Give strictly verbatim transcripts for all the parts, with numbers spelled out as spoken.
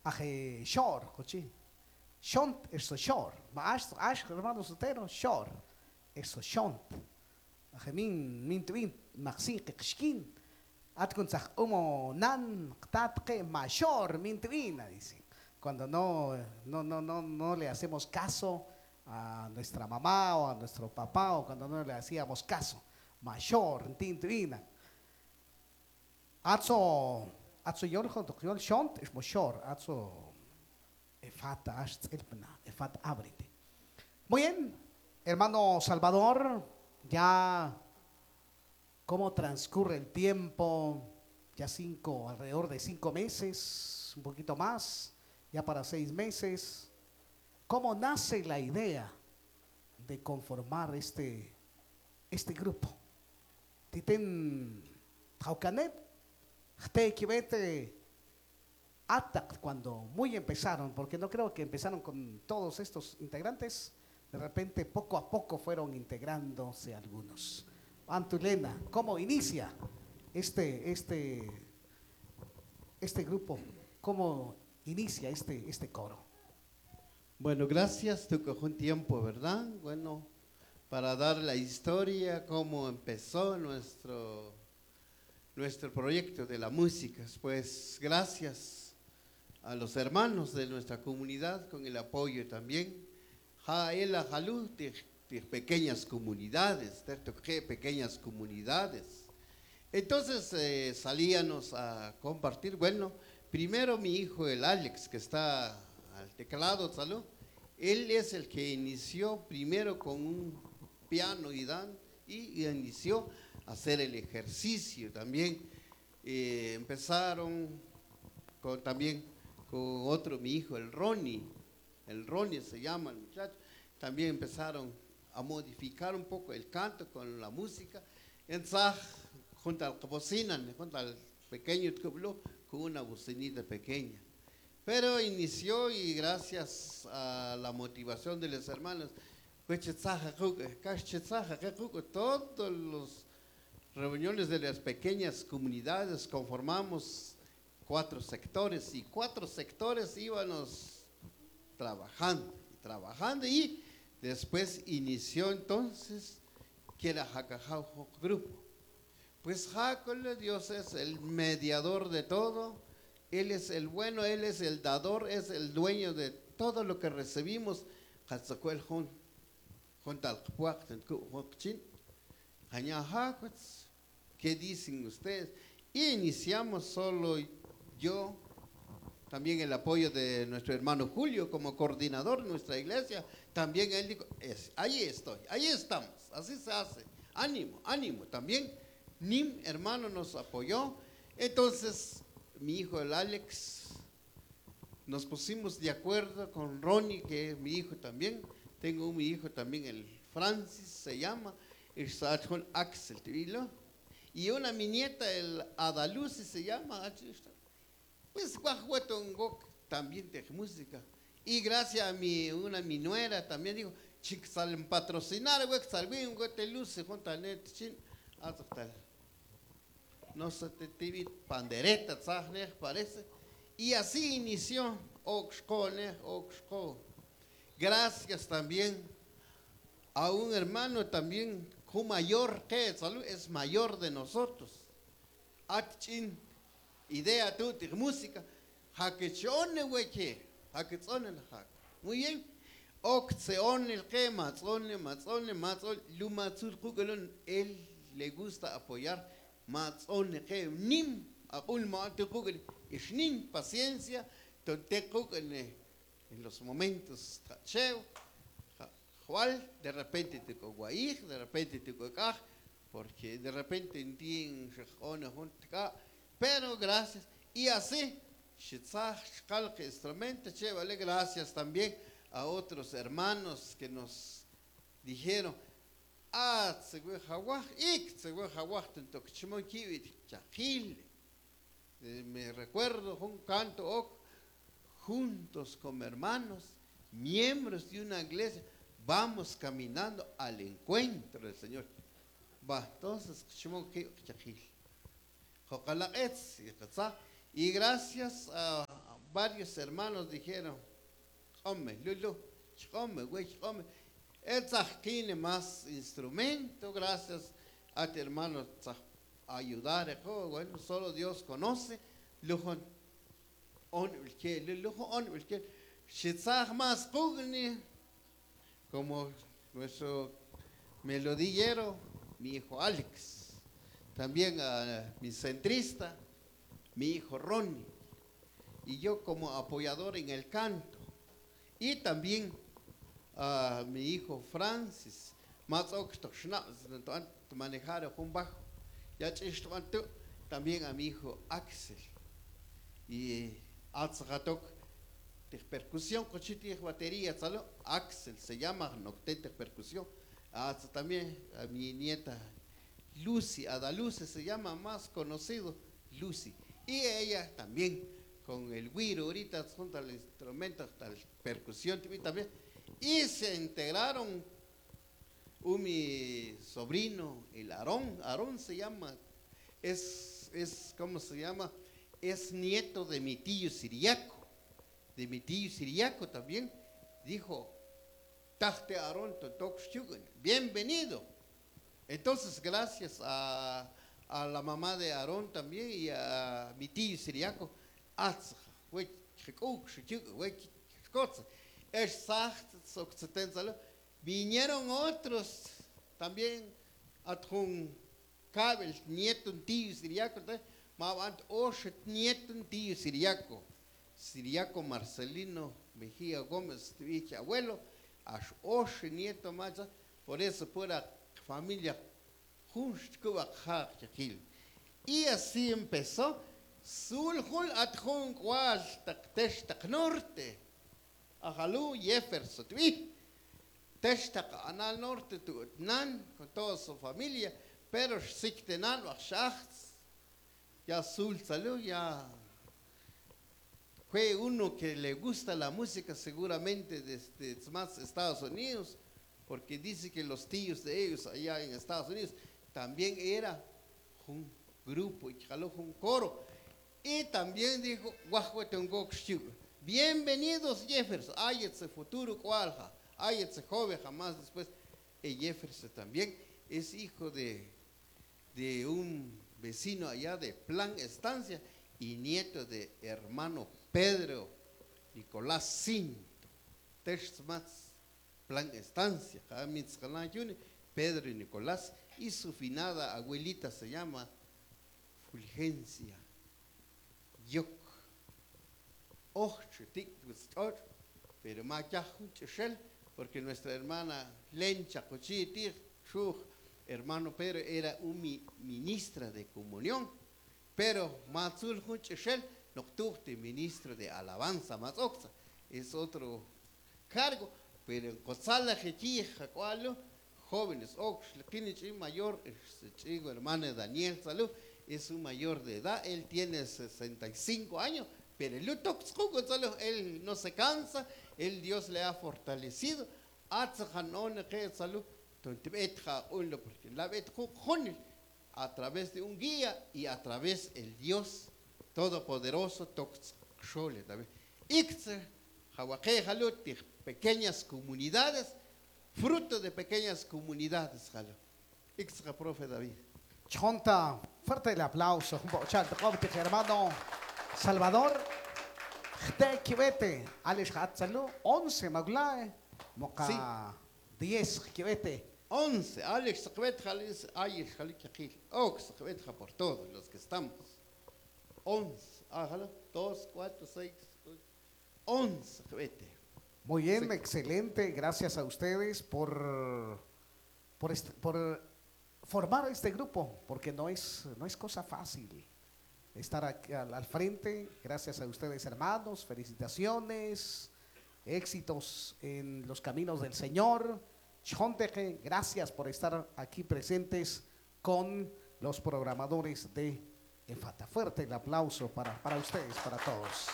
aje shor, cochi. Shont eso shor. Ma ash ash hermano sotero shor. Eso shont. Aje min min twin maxi qishkin. At kun sah umo nan tat que mayor min twin dicen. Cuando no no no no no le hacemos caso a nuestra mamá o a nuestro papá o cuando no le hacíamos caso. Mayor tin twin. Atzo atzo yol khon yol shont es mayor. Atzo Efat ash elpna, efat ábrete. Muy bien, hermano Salvador, ya cómo transcurre el tiempo, ya cinco, alrededor de cinco meses, un poquito más, ya para seis meses. ¿Cómo nace la idea de conformar este, este grupo? Titen Jaucanet, te equivete. Atac cuando muy empezaron, porque no creo que empezaron con todos estos integrantes, de repente poco a poco fueron integrándose algunos. Antulena, ¿cómo inicia este, este, este grupo? ¿Cómo inicia este, este coro? Bueno, gracias, tocó un tiempo, ¿verdad? Bueno, para dar la historia, cómo empezó nuestro, nuestro proyecto de la música. Pues gracias a los hermanos de nuestra comunidad con el apoyo también. Ja, el ajalú de pequeñas comunidades, de pequeñas comunidades. Entonces eh, salíamos a compartir. Bueno, primero mi hijo, el Alex, que está al teclado, salud. Él es el que inició primero con un piano y dan y, y inició a hacer el ejercicio también. Eh, empezaron con también con otro, mi hijo, el Ronnie, el Ronnie se llama el muchacho, también empezaron a modificar un poco el canto con la música, entonces, junto al bocina, junto al pequeño tublo, con una bocinita pequeña. Pero inició y gracias a la motivación de los hermanos, todos los reuniones de las pequeñas comunidades conformamos cuatro sectores y cuatro sectores íbamos trabajando, trabajando y después inició entonces que era Jacajau Grupo. Pues Jacole, Dios es el mediador de todo, Él es el bueno, Él es el dador, es el dueño de todo lo que recibimos. ¿Qué dicen ustedes? Y iniciamos solo yo, también el apoyo de nuestro hermano Julio como coordinador de nuestra iglesia, también él dijo, es, ahí estoy, ahí estamos, así se hace, ánimo, ánimo, también Nim, hermano, nos apoyó. Entonces, mi hijo el Alex, nos pusimos de acuerdo con Ronnie, que es mi hijo también, tengo un mi hijo también, el Francis se llama, el con Axel, y una mi nieta, el Adalusi se llama, pues Guajuetongo también de música. Y gracias a mi, una mi nuera también digo, chicos salen patrocinar, güey, salven, güey, te luce, junto a net, chin, hasta tal. No sé, te tivi pandereta, ¿sabes? Parece. Y así inició Oxco, Oxco. Gracias también a un hermano también, un mayor que salud, es mayor de nosotros. Achin. Idea tú de música, jaquechone hueche, jaquechone el jac. Muy bien. Oxeone el que matzone, matzone, matzone, lumatzul kugelon, él le gusta apoyar matzone que nim, aquel mate kugel, es nim, paciencia, tonte kugel en los momentos tacheo, Jual, de repente te coguaij, de repente te coguaj, porque de repente en ti en shejone juntka. Pero gracias, y así, instrumento, vale, gracias también a otros hermanos que nos dijeron, ah, me recuerdo un canto, juntos como hermanos, miembros de una iglesia, vamos caminando al encuentro del Señor. Va, entonces, y gracias a varios hermanos dijeron, hombre, Lulu, hombre, güey, hombre, él tiene más instrumento, gracias a ti hermano, ayudar, bueno, solo Dios conoce, lujo, on, lujo, on, Shitzah más pugni, como nuestro melodillero, mi hijo Alex, también a mi centrista, mi hijo Ronnie, y yo como apoyador en el canto, y también a mi hijo Francis, más manejar un bajo, ya también a mi hijo Axel, y Alzahatok. De percusión, cochiti batería, ¿salo? Axel se llama, no de percusión. Ah, también a mi nieta Lucy, Adaluce se llama más conocido, Lucy. Y ella también con el güiro, ahorita junto al instrumento, hasta la percusión también. Y se integraron un mi sobrino, el Aarón, Aarón se llama, es, es, ¿cómo se llama? Es nieto de mi tío Siriaco. De mi tío Siriaco también, dijo, Taste Aarón, bienvenido. Entonces, gracias a, a la mamá de Aarón también y a mi tío Siriaco, vinieron otros también, un cabel, nieto, un tío Siriaco, nieto, un tío Siriaco. Siriaco Marcelino Mejía Gómez, abuelo, a ocho nietos más, por eso pura familia, y así empezó, Sulhul Adjun Gual, Testach Norte, Ajalú Jefferson, Testach Anal Norte, Nan, con toda su familia, pero Siktenan, Schachts, ya Sul Salud, ya. Fue uno que le gusta la música seguramente desde más Estados Unidos, porque dice que los tíos de ellos allá en Estados Unidos también era un grupo y jaló un coro. Y también dijo, bienvenidos Jefferson, hay ese futuro cualja, hay ese joven jamás después. Y Jefferson también es hijo de, de un vecino allá de Plan Estancia y nieto de hermano Pedro Nicolás Cinto, Texmas, Plan Estancia, Pedro y Nicolás, y su finada abuelita se llama Fulgencia Yok, pero más porque nuestra hermana Lencha Cochiti, su hermano Pedro era un ministra de comunión, pero Mazul Huncheshel Nocturte, ministro de alabanza, más oxa, es otro cargo, pero en Cosala Jechija, jóvenes, ox, mayor, es chico hermano Daniel Salud, es un mayor de edad, él tiene sesenta y cinco años, pero él, él no se cansa, él Dios le ha fortalecido, a través de un guía y a través del Dios Todopoderoso, Toxole también. Ixte, Hawaque, Halut, pequeñas comunidades, fruto de pequeñas comunidades, Halo. Ixte, profe David. Chonta, fuerte el aplauso. Hermano Salvador, Jte Kibete, Alex Hatzalu, once Maglae, Moca diez Kibete. once, Alex Kibet, Alex, Alex Kibet, Ox Kibet, por todos los que estamos. once, hágalo, dos, cuatro, seis, once, vete. Muy bien, sí. Excelente, gracias a ustedes por, por, este, por formar este grupo, porque no es, no es cosa fácil estar aquí al, al frente. Gracias a ustedes, hermanos, felicitaciones, éxitos en los caminos del Señor. Chonteje, gracias por estar aquí presentes con los programadores de Efata. Fuerte el aplauso para, para ustedes, para todos.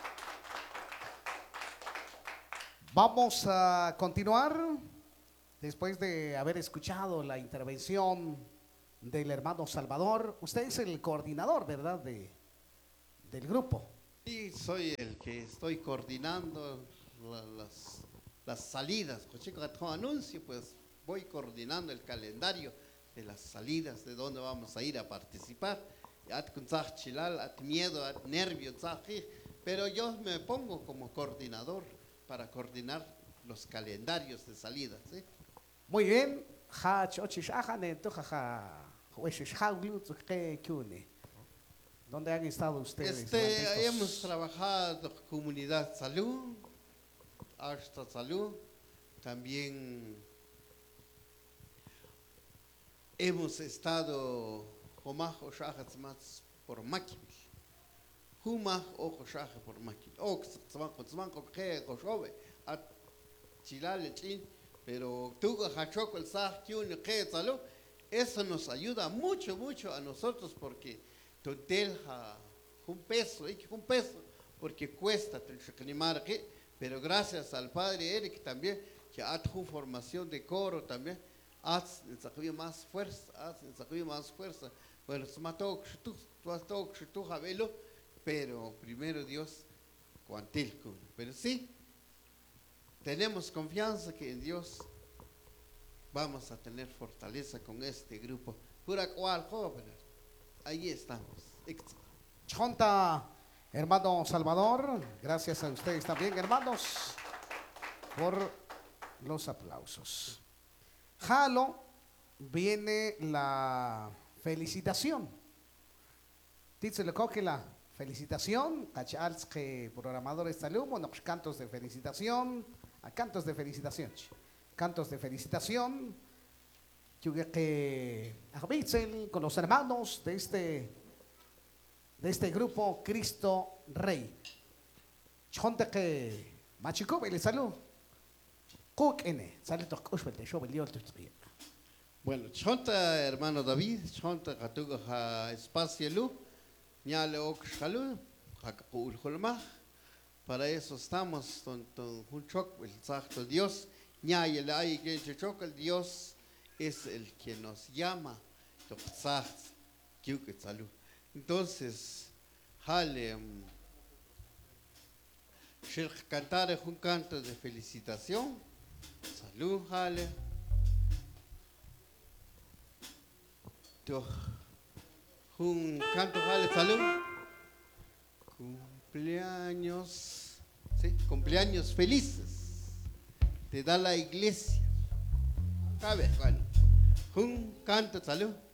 Vamos a continuar después de haber escuchado la intervención del hermano Salvador. Usted es el coordinador, ¿verdad? De, del grupo. Y soy el que estoy coordinando la- las, las salidas. Con anuncio, pues voy coordinando el calendario de las salidas, de dónde vamos a ir a participar. At kunzach chilal, at miedo, at nervio, tzaj, pero yo me pongo como coordinador para coordinar los calendarios de salidas. ¿Sí? Muy bien. Ha chochish ajane tojaja. Hueshish hauglu tzukhe kyune. ¿Dónde han estado ustedes? durante Este, estos- hemos trabajado comunidad salud, hasta salud, también hemos estado Homaj o Shahatz más por Makil. Humaj o Shahat por Makil. O Tzmanco, Tzmanco, Que, Koshove, a Chilal, Chin, pero Tuga, Hachoco, el Sah, Kyun, Que, Salud, eso nos ayuda mucho, mucho a nosotros porque totel un peso, un peso, porque cuesta animar aquí, pero gracias al padre Eric también, que ha hecho formación de coro también, hace más fuerza, hace más fuerza. Bueno, pero primero Dios, cuantilco. Pero sí, tenemos confianza que en Dios vamos a tener fortaleza con este grupo. Pura cual, jóvenes. Ahí estamos. Chonta, hermano Salvador, gracias a ustedes también, hermanos, por los aplausos. Jalo, viene la felicitación. Dice le coge la felicitación, que programadores salumo, nos cantos de felicitación, a cantos de felicitación, cantos de felicitación, que con los hermanos de este de este grupo Cristo Rey. Chonte que machico le salud. Cookene, sale to kushbel de show el dios. Bueno, chonta hermano David, chonta katuga ha espacio lu, ñale ok shalu, hakul holma. Para eso estamos, tonto un choc el santo Dios, ñay el ay que choc el Dios es el que nos llama, to sah kiuke salud. Entonces, jale, shirk cantar un canto de felicitación, salud, jale. Un canto, jale, salud. Cumpleaños, ¿sí? Cumpleaños felices. Te da la iglesia. A ver, bueno. Un canto, salud.